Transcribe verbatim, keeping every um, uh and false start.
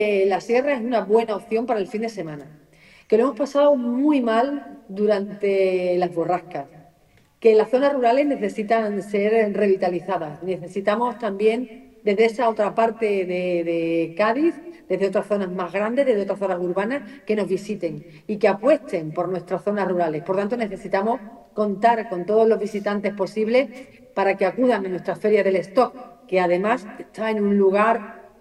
eh, la sierra es una buena opción para el fin de semana, que lo hemos pasado muy mal durante las borrascas, que las zonas rurales necesitan ser revitalizadas. Necesitamos también, desde esa otra parte de, de Cádiz, desde otras zonas más grandes, desde otras zonas urbanas, que nos visiten y que apuesten por nuestras zonas rurales. Por tanto, necesitamos contar con todos los visitantes posibles para que acudan a nuestra Feria del Stock, que además está en un lugar